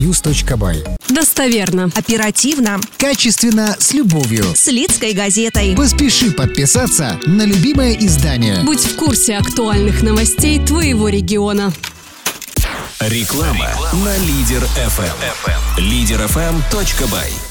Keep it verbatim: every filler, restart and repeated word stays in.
ньюс точка бай. Достоверно. Оперативно. Качественно, с любовью. С Лидской газетой. Поспеши подписаться на любимое издание. Будь в курсе актуальных новостей твоего региона. Реклама на Лидер эф эм. лидер эф эм точка бай.